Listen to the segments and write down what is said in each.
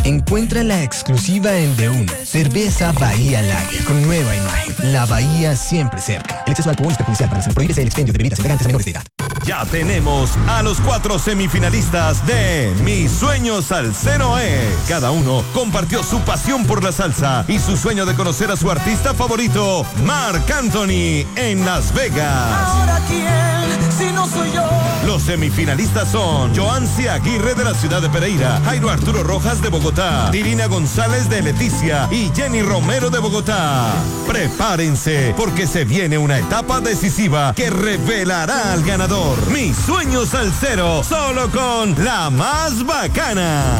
Encuentra la exclusiva en De Uno. Cerveza Bahía Lager, con nueva imagen. La Bahía siempre cerca. El exceso de alcohol es perjudicial para la salud. Prohíbese el expendio de bebidas embriagantes a menores de edad. Ya tenemos a los 4 semifinalistas de Mi Sueño Salsero es. Cada uno compartió su pasión por la salsa y su sueño de conocer a su artista favorito, Marc Anthony, en Las Vegas. ¿Ahora quién? Si no soy yo. Los semifinalistas son Joancy Aguirre de la ciudad de Pereira, Jairo Arturo Rojas de Bogotá, Irina González de Leticia y Jenny Romero de Bogotá. Prepárense porque se viene una etapa decisiva que revelará al ganador. Mi Sueño Salsero, solo con la más bacana.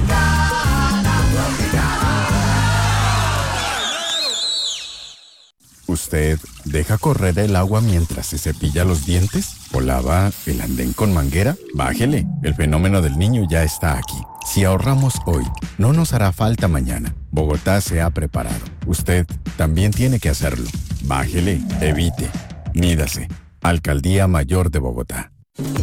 ¿Usted deja correr el agua mientras se cepilla los dientes? ¿O lava el andén con manguera? Bájele, el fenómeno del niño ya está aquí. Si ahorramos hoy, no nos hará falta mañana. Bogotá se ha preparado. Usted también tiene que hacerlo. Bájele, evite, mídase. Alcaldía Mayor de Bogotá.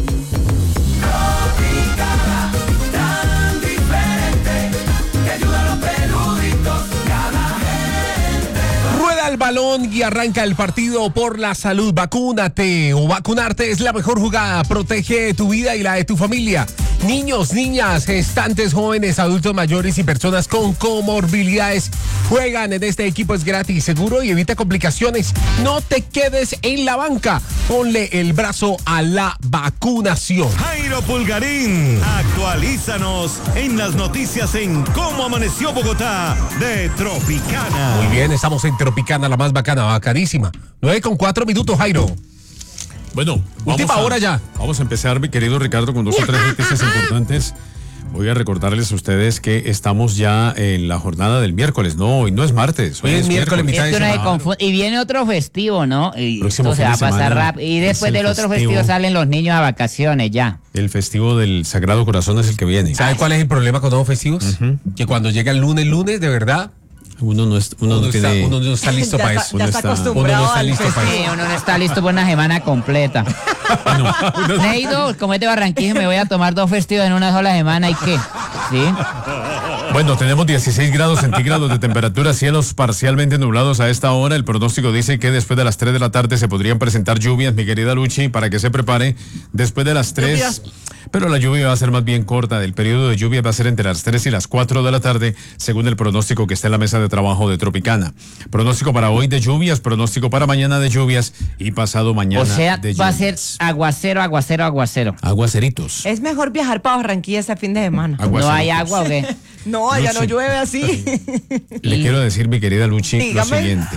El balón y arranca el partido por la salud. Vacúnate o vacunarte es la mejor jugada. Protege tu vida y la de tu familia. Niños, niñas, gestantes, jóvenes, adultos mayores y personas con comorbilidades juegan en este equipo. Es gratis, seguro y evita complicaciones. No te quedes en la banca. Ponle el brazo a la vacunación. Jairo Pulgarín, actualízanos en las noticias en Cómo Amaneció Bogotá de Tropicana. Muy bien, estamos en Tropicana, la más bacana, bacanísima. 9:04, Jairo. Bueno, última hora ya. Vamos a empezar, mi querido Ricardo, con 2 o 3 noticias importantes. Voy a recordarles a ustedes que estamos ya en la jornada del miércoles. No, hoy no es martes. Hoy es miércoles, mitad de semana. Y viene otro festivo, ¿no? Y próximo esto se va a pasar rápido. Y después del otro festivo salen los niños a vacaciones ya. El festivo del Sagrado Corazón es el que viene. ¿Sabe cuál es el problema con los festivos? Que cuando llega el lunes, de verdad, uno no está listo para eso. Uno no está listo para una semana completa. Neido, como es de Barranquilla, me voy a tomar 2 festivos en una sola semana. ¿Y qué? ¿Sí? Bueno, tenemos 16 grados centígrados de temperatura, cielos parcialmente nublados a esta hora. El pronóstico dice que después de las 3 de la tarde se podrían presentar lluvias, mi querida Luchi, para que se prepare. Después de las 3, pero la lluvia va a ser más bien corta. El periodo de lluvia va a ser entre las 3 y las 4 de la tarde, según el pronóstico que está en la mesa de trabajo de Tropicana. Pronóstico para hoy de lluvias, pronóstico para mañana de lluvias y pasado mañana de lluvias. O sea, va a ser aguacero. Aguaceritos. Es mejor viajar para Barranquilla este fin de semana. ¿No hay agua o qué? No, allá no llueve así. Le quiero decir, mi querida Luchi, lo siguiente.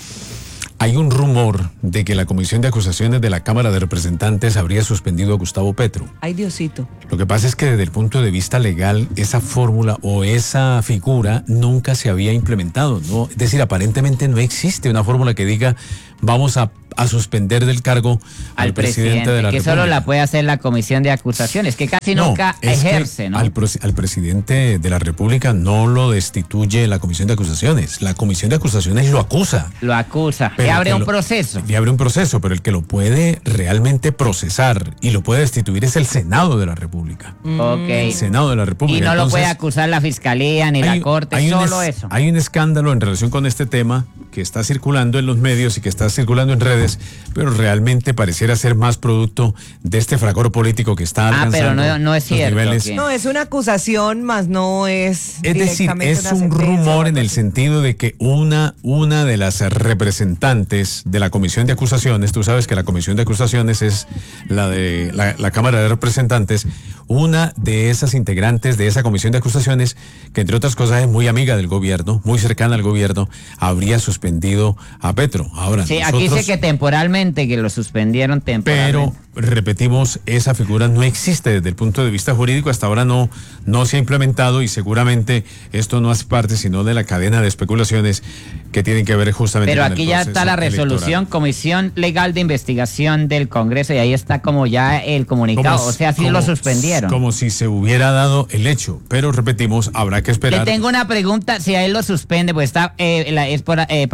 Hay un rumor de que la Comisión de Acusaciones de la Cámara de Representantes habría suspendido a Gustavo Petro. Ay, Diosito. Lo que pasa es que desde el punto de vista legal, esa fórmula o esa figura nunca se había implementado, ¿no? Es decir, aparentemente no existe una fórmula que diga vamos a suspender del cargo al presidente de la que República. Solo la puede hacer la Comisión de Acusaciones, que casi nunca ejerce, ¿no? Al presidente de la República no lo destituye la Comisión de Acusaciones. La Comisión de Acusaciones lo acusa. Lo acusa. Le abre un proceso. Le abre un proceso, pero el que lo puede realmente procesar y lo puede destituir es el Senado de la República. Ok. El Senado de la República. Y no lo puede acusar la Fiscalía ni la Corte, solo eso. Hay un escándalo en relación con este tema que está circulando en los medios y que está circulando en redes, pero realmente pareciera ser más producto de este fragor político que está alcanzando. Pero no es cierto. No, es una acusación, más no es. Es decir, es un rumor en el sentido de que una de las representantes de la Comisión de Acusaciones, tú sabes que la Comisión de Acusaciones es la de la Cámara de Representantes, una de esas integrantes de esa Comisión de Acusaciones, que entre otras cosas es muy amiga del gobierno, muy cercana al gobierno, habría suspendido a Petro. Ahora, sí, aquí dice que temporalmente, que lo suspendieron temporalmente. Pero, repetimos, esa figura no existe desde el punto de vista jurídico, hasta ahora no se ha implementado y seguramente esto no es parte sino de la cadena de especulaciones que tienen que ver justamente con el aquí ya está la resolución, electoral. Comisión Legal de Investigación del Congreso, y ahí está como ya el comunicado, o sea, sí lo suspendieron. Como si se hubiera dado el hecho, pero repetimos, habrá que esperar. Le tengo una pregunta, si a él lo suspende, pues está es para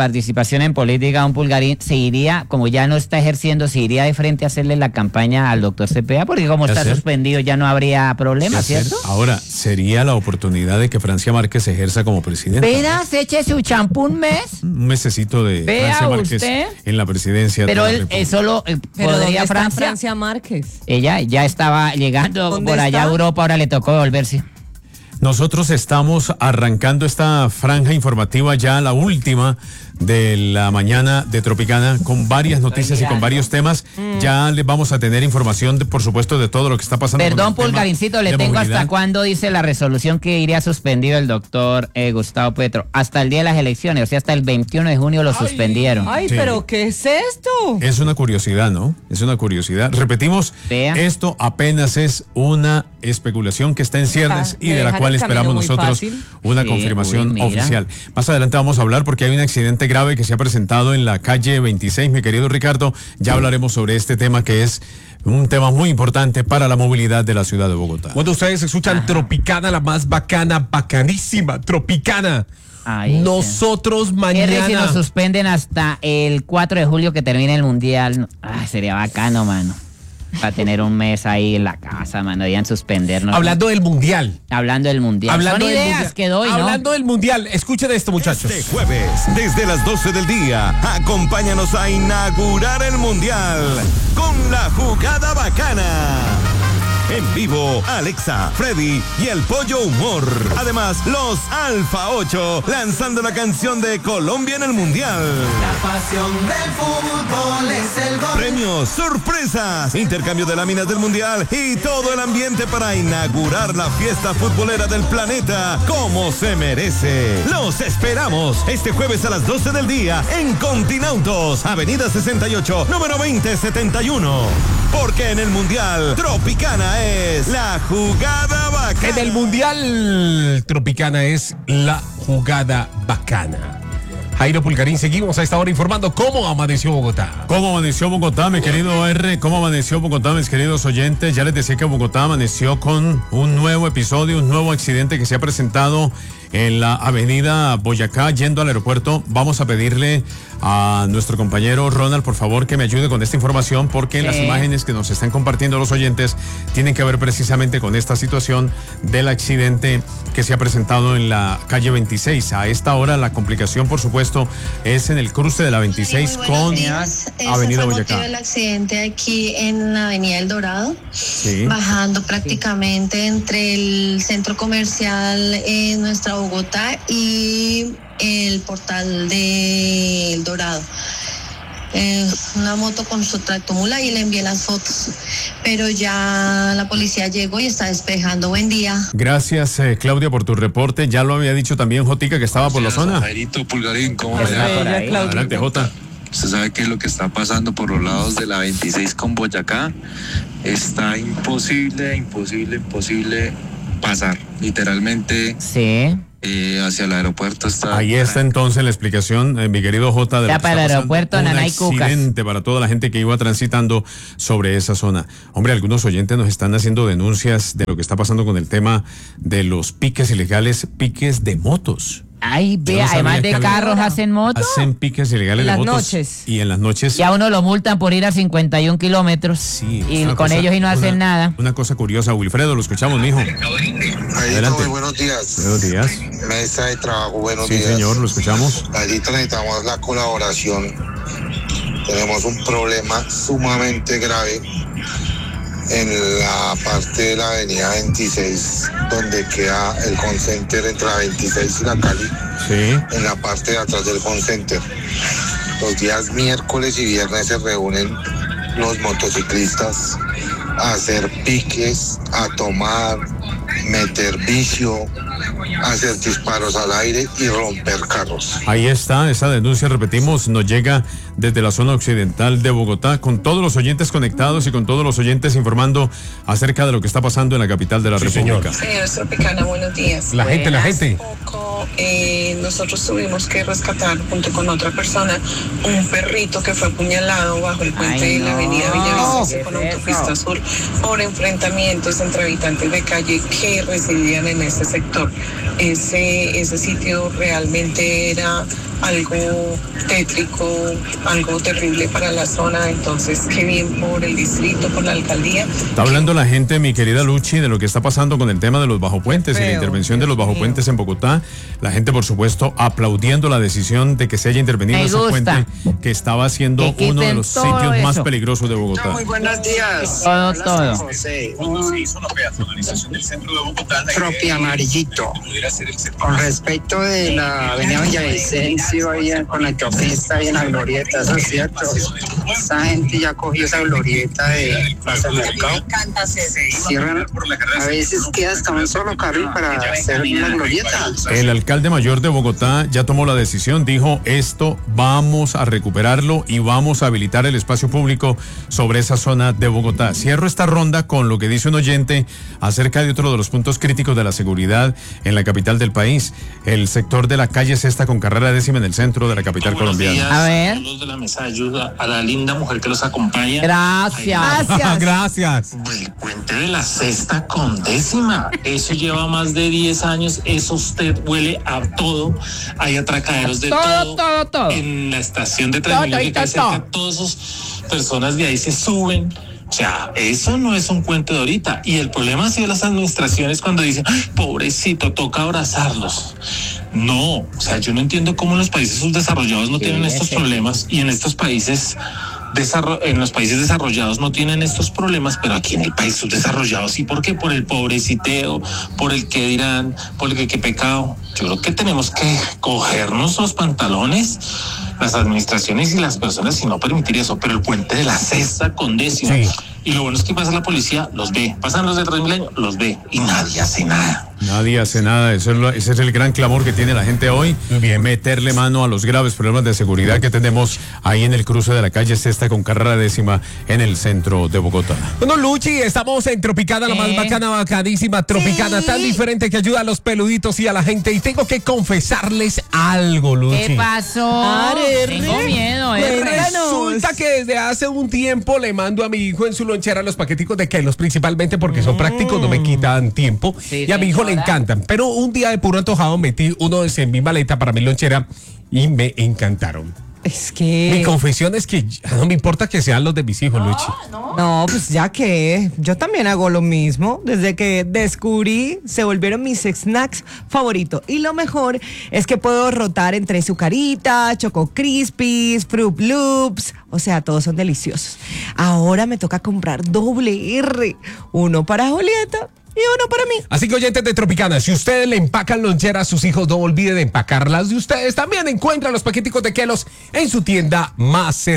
participación en política, don Pulgarín, se iría, como ya no está ejerciendo, se iría de frente a hacerle la campaña al doctor Cepeda, porque como está suspendido ya no habría problema, ¿cierto? Ahora, sería la oportunidad de que Francia Márquez ejerza como presidenta. Apenas eche su champú un mes. Un mesecito de Francia Márquez en la presidencia. Pero él solo podría Francia Márquez. Ella ya estaba llegando por allá a Europa, ahora le tocó volverse. Nosotros estamos arrancando esta franja informativa, ya la última de la mañana de Tropicana, con varias noticias y con varios temas. Ya les vamos a tener información, por supuesto, de todo lo que está pasando. Perdón, Pulgarincito, le tengo movilidad. ¿Hasta cuándo dice la resolución que iría suspendido el doctor Gustavo Petro? Hasta el día de las elecciones, o sea, hasta el 21 de junio lo suspendieron. Ay, sí. ¿Pero qué es esto? Es una curiosidad, ¿no? Es una curiosidad. Repetimos, esto apenas es una especulación que está en ciernes y de la cual esperamos nosotros una confirmación oficial. Más adelante vamos a hablar porque hay un accidente grave que se ha presentado en la calle 26, mi querido Ricardo. Ya hablaremos sobre este tema que es un tema muy importante para la movilidad de la ciudad de Bogotá. Cuando ustedes escuchan Tropicana, la más bacana, bacanísima, Tropicana. Ay, nosotros mañana. Si nos suspenden hasta el 4 de julio que termine el mundial. Ay, sería bacano, mano. Para tener un mes ahí en la casa, mano, deberían suspendernos. Hablando del mundial. Hablando del mundial. Hablando Son del ideas mundial. que doy, ¿no? Hablando del mundial. Escuchen esto, muchachos. Este jueves, desde las 12 del día, acompáñanos a inaugurar el mundial con la jugada bacana. En vivo, Alexa, Freddy y el Pollo Humor. Además, los Alfa 8 lanzando la canción de Colombia en el Mundial. La pasión del fútbol es el gol. Premios, sorpresas, intercambio de láminas del Mundial y todo el ambiente para inaugurar la fiesta futbolera del planeta como se merece. Los esperamos este jueves a las 12 del día en Continautos, Avenida 68, número 2071. Porque en el Mundial, Tropicana es la jugada bacana. En el Mundial, Tropicana es la jugada bacana. Jairo Pulgarín, seguimos a esta hora informando cómo amaneció Bogotá. ¿Cómo amaneció Bogotá, mi querido R? ¿Cómo amaneció Bogotá, mis queridos oyentes? Ya les decía que Bogotá amaneció con un nuevo episodio, un nuevo accidente que se ha presentado en la avenida Boyacá, yendo al aeropuerto. Vamos a pedirle a nuestro compañero Ronald, por favor, que me ayude con esta información, porque las imágenes que nos están compartiendo los oyentes tienen que ver precisamente con esta situación del accidente que se ha presentado en la calle 26. A esta hora la complicación, por supuesto, es en el cruce de la 26 con Avenida Boyacá. El accidente aquí en la Avenida El Dorado, bajando prácticamente entre el centro comercial en nuestra Bogotá y el portal de El Dorado. Una moto con su tractomula y le envié las fotos, pero ya la policía llegó y está despejando. Buen día. Gracias, Claudia, por tu reporte. Ya lo había dicho también Jotica, que estaba por la zona. Jairito Pulgarín, ¿cómo le va? Adelante, Jota. Usted sabe que lo que está pasando por los lados de la 26 con Boyacá está imposible pasar. Literalmente. Sí. Hacia el aeropuerto está. Ahí está entonces la explicación, mi querido Jota, de ya para el aeropuerto, Nanay Cucas. Un accidente para toda la gente que iba transitando sobre esa zona. Hombre, algunos oyentes nos están haciendo denuncias de lo que está pasando con el tema de los piques ilegales, piques de motos. Ay, vea, además de carros hacen motos. Hacen piques ilegales de motos. En las noches. Y en las noches. Ya uno lo multan por ir a 51 kilómetros. Sí. Y con ellos y no hacen nada. Una cosa curiosa, Wilfredo, lo escuchamos, mijo. Adelante. Muy buenos días. Buenos días. Mesa de trabajo, buenos días. Sí, señor, lo escuchamos. Allí necesitamos la colaboración. Tenemos un problema sumamente grave en la parte de la avenida 26, donde queda el Home Center entre la 26 y la Cali. Sí. En la parte de atrás del Home Center. Los días miércoles y viernes se reúnen los motociclistas a hacer piques, a tomar, meter vicio, hacer disparos al aire y romper carros. Ahí está, esa denuncia, repetimos, nos llega desde la zona occidental de Bogotá, con todos los oyentes conectados y con todos los oyentes informando acerca de lo que está pasando en la capital de la República. Señor Tropicana, buenos días. La gente. Nosotros tuvimos que rescatar junto con otra persona un perrito que fue apuñalado bajo el puente de la avenida Villavicencio con autopista sur por enfrentamientos entre habitantes de calle que residían en ese sector. Ese sitio realmente era algo tétrico, algo terrible para la zona. Entonces, qué bien por el distrito, por la alcaldía. Está hablando la gente, mi querida Luchi, de lo que está pasando con el tema de los bajopuentes y la intervención de los bajopuentes en Bogotá. La gente, por supuesto, aplaudiendo la decisión de que se haya intervenido ese puente que estaba siendo uno de los sitios más peligrosos de Bogotá. Muy buenos días. Todo. José. Tropi amarillito. Con respecto de la avenida Villavicencio, ahí con la autopista y en la glorieta, eso es cierto. Esa gente ya cogió esa glorieta de Plaza Mercado. Cierran, a veces queda hasta un solo carril para hacer una glorieta. El alcalde mayor de Bogotá ya tomó la decisión, dijo, esto vamos a recuperarlo y vamos a habilitar el espacio público sobre esa zona de Bogotá. Cierro esta ronda con lo que dice un oyente acerca de otro de los puntos críticos de la seguridad en la capital del país, el sector de la calle Sexta con carrera 10ª en el centro de la capital colombiana. A ver. Los de la mesa de ayuda, a la linda mujer que los acompaña. Gracias. El puente de la Sexta con 10ª, eso lleva más de 10 años, eso usted huele a todo, hay atracaderos de todo. En la estación de Transmilenio que queda cerca, todas esas personas de ahí se suben. O sea, eso no es un cuento de ahorita. Y el problema ha sido las administraciones cuando dicen, ay, pobrecito, toca abrazarlos. No, o sea, yo no entiendo cómo los países subdesarrollados no tienen estos problemas y en estos países en los países desarrollados no tienen estos problemas, pero aquí en el país subdesarrollado sí. ¿Por qué? Por el pobreciteo, por el que dirán, por el que qué pecado. Yo creo que tenemos que cogernos los pantalones, las administraciones y las personas, y no permitir eso. Pero el puente de la Sexta con 10ª. Sí. Y lo bueno es que pasa la policía, los ve. Pasan los de Transmilenio, los ve. Y nadie hace nada. Nadie hace nada. Ese es el gran clamor que tiene la gente hoy. Bien. Meterle mano a los graves problemas de seguridad que tenemos ahí en el cruce de la calle Sexta con carrera 10ª en el centro de Bogotá. Bueno, Luchi, estamos en Tropicana, la más bacana, bacadísima Tropicana, tan diferente que ayuda a los peluditos y a la gente. Y tengo que confesarles algo, Luchi. ¿Qué pasó? Tengo miedo, Resulta que desde hace un tiempo le mando a mi hijo en su lonchera los paqueticos de Kelos, principalmente porque son prácticos, no me quitan tiempo. Y a mi hijo le encantan. Pero un día de puro antojado metí uno en mi maleta para mi lonchera y me encantaron. Es que... Mi confesión es que no me importa que sean los de mis hijos, Luchi. No, pues ya que yo también hago lo mismo. Desde que descubrí, se volvieron mis snacks favoritos. Y lo mejor es que puedo rotar entre Zucarita, Choco Crispies, Fruit Loops. O sea, todos son deliciosos. Ahora me toca comprar doble R. Uno para Julieta y uno para mí. Así que, oyentes de Tropicana, si ustedes le empacan lonchera a sus hijos, no olviden de empacarlas de ustedes. También encuentran los paqueticos de Kelos en su tienda más cercana.